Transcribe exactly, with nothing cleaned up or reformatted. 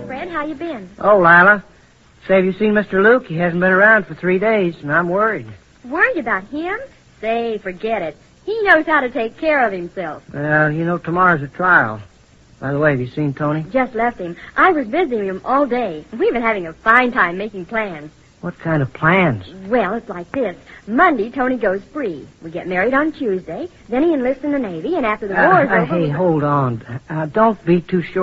Fred. How you been? Oh, Lila. Say, have you seen Mister Luke? He hasn't been around for three days, and I'm worried. Worried about him? Say, forget it. He knows how to take care of himself. Well, you know, tomorrow's a trial. By the way, have you seen Tony? Just left him. I was visiting him all day. We've been having a fine time making plans. What kind of plans? Well, it's like this. Monday, Tony goes free. We get married on Tuesday. Then he enlists in the Navy, and after the Uh, war's uh, over... hey, hold on. Uh, don't be too sure.